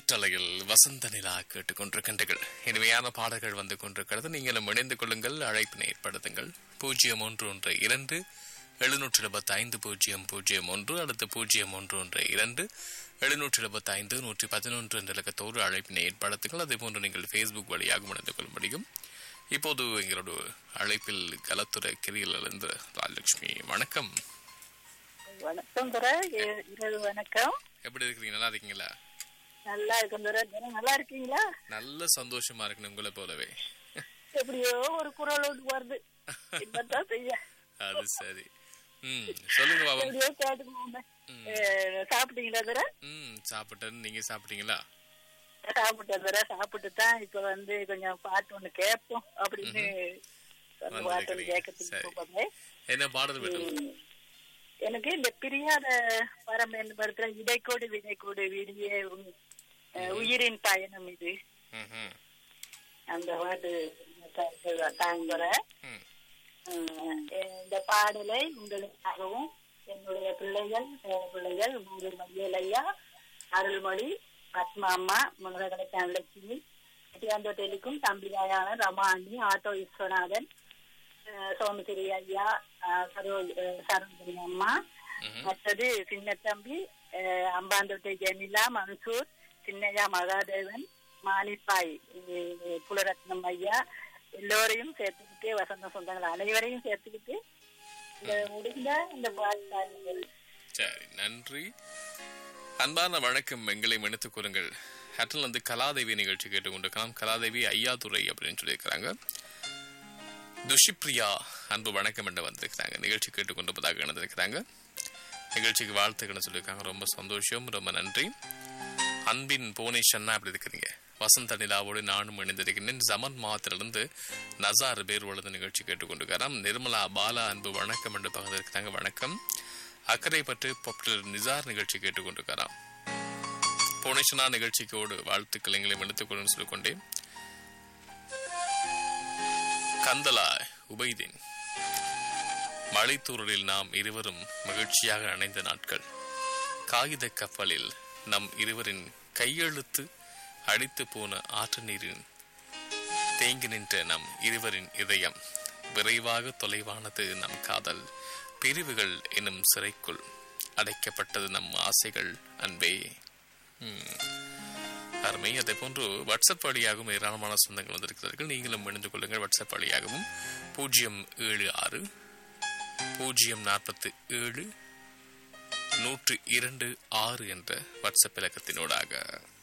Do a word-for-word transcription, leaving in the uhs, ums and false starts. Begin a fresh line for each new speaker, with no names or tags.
காற்றலையில் வசந்த நிலா கேட்டுக்கொண்டிருக்கின்றீர்கள். இனிமையான பாடல்கள் வந்து கொண்டிருக்கிறது. நீங்களும் இணைந்து கொள்ளுங்கள். அழைப்பினை ஏற்படுத்துங்கள். பூஜ்ஜியம் ஒன்று ஒன்று இரண்டு எழுநூற்றி எழுபத்தி ஐந்து பூஜ்ஜியம் பூஜ்ஜியம் ஒன்று அடுத்து பூஜ்ஜியம் ஒன்று ஒன்று இரண்டு எழுநூற்றி எழுபத்தி ஐந்து நூற்றி பதினொன்று என்ற இலக்கத்தோடு அழைப்பினை ஏற்படுத்துங்கள். அதே போன்று நீங்கள் ஃபேஸ்புக் வழியாக இணைந்து கொள்ள முடியும். இப்போது எங்களோட அழைப்பில் கலத்துறை கிரியில் இருந்து ராஜலட்சுமி. வணக்கம்.
வணக்கம் துரை. இரவு வணக்கம்.
எப்படி இருக்கீங்க? நல்லா இருக்கீங்களா?
நல்லா இருக்கும் துரை. நல்லா இருக்கீங்களா?
நல்ல சந்தோஷமா இருக்கணும் உங்களை போலவே.
எப்படியோ ஒரு குரல் வருது. இப்பதான் செய்ய
அது சரி. ம் சொல்லுங்க பாபா.
எப்படியோ கேட்டுக்கோங்க. சாப்பிட்டீங்களா துரை?
ம் சாப்பிட்டேன். நீங்க சாப்பிட்டீங்களா?
சாப்பிட்டேன் துரை. சாப்பிட்டு தான் இப்ப வந்து கொஞ்சம் பாட்டு ஒண்ணு கேட்போம் அப்படின்னு பாட்டு ஒண்ணு கேட்கறதுக்கு.
என்ன பாடல் வேணும்?
எனக்கு இந்த பிரியாத பரம்பரை படத்துல இடைக்கோடு விதைக்கோடு விடிய உயிரின் பயணம் இது அந்த பாட்டு தாங்குற. இந்த பாடலை உங்களுக்காகவும் என்னுடைய பிள்ளைகள் பேர பிள்ளைகள் மல்லியலையா, அருள்மொழி, பத்மா அம்மா, முருகலை தனலட்சுமி, டெலிக்கும் தம்பிராயான ரமாணி, ஆட்டோ விஸ்வநாதன், சோமசிரி ஐயா, சரோஜரி அம்மா, மற்றது சின்ன தம்பி அம்பாந்தோட்டை ஜெமிலா, மன்சூர், சின்னையா மகாதேவன், மானிப்பாய், புலரத்னம் ஐயா, எல்லோரையும் சேர்த்துக்கிட்டு வசந்த சொந்தங்கள் அனைவரையும் சேர்த்துக்கிட்டு முடிந்த இந்த பாடல்.
சரி, நன்றி. அன்பான வணக்கம். எங்களை மன்னித்துக் கூறுங்கள். ஹட்டில் வந்து கலாதேவி நிகழ்ச்சி கேட்டுக்கொண்டிருக்கலாம். கலாதேவி ஐயாதுரை அப்படின்னு சொல்லியிருக்கிறாங்க. துஷிப்ரியா அன்பு வணக்கம் என்று வந்திருக்கிறாங்க. நிகழ்ச்சி கேட்டுக்கொண்டிருப்பதாக நடந்திருக்கிறாங்க. நிகழ்ச்சிக்கு வாழ்த்துக்கள்னு சொல்லியிருக்காங்க. ரொம்ப சந்தோஷம், ரொம்ப நன்றி. அன்பின் புவனேஸ்வரனா அப்படி இருக்கிறீங்க. வசந்த நிலாவோடு நானும் இணைந்திருக்கிறேன். ஜமன் மாத்திலிருந்து நசார் பேர் உள்ளது நிகழ்ச்சி கேட்டுக்கொண்டிருக்கிறார். நிர்மலா பாலா அன்பு வணக்கம் என்று பகிர்ந்திருக்கிறாங்க. வணக்கம். அக்கறை பற்றி பாப்புலர் நிசார் நிகழ்ச்சி கேட்டுக்கொண்டிருக்கிறார். புவனேஸ்வரனா நிகழ்ச்சிக்கோடு வாழ்த்துக்கள் எங்களை எடுத்துக்கொள்ளும் சொல்லிக்கொண்டே கந்தலா உபைதீன் மலைத்தூரில் நாம் இருவரும் மகிழ்ச்சியாக அணைந்த நாட்கள். காகித கப்பலில் நம் இருவரின் கையெழுத்து அடித்து போன ஆற்று நீரின் தேங்கி நின்ற நம் இருவரின் இதயம். விரைவாக தொலைவானது நம் காதல். பிரிவுகள் என்னும் சிறைக்குள் அடைக்கப்பட்டது நம் ஆசைகள் அன்பே. அருமை. அதே போன்று வாட்ஸ்அப் வழியாகவும் ஏராளமான சொந்தங்கள் வந்திருக்கிறார்கள். நீங்களும் இணைந்து கொள்ளுங்கள். வாட்ஸ்அப் வழியாகவும் பூஜ்ஜியம் ஏழு ஆறு பூஜ்ஜியம் நாற்பத்தி ஏழு நூற்று இரண்டு ஆறு என்ற வாட்ஸ்அப் இலக்கத்தினூடாக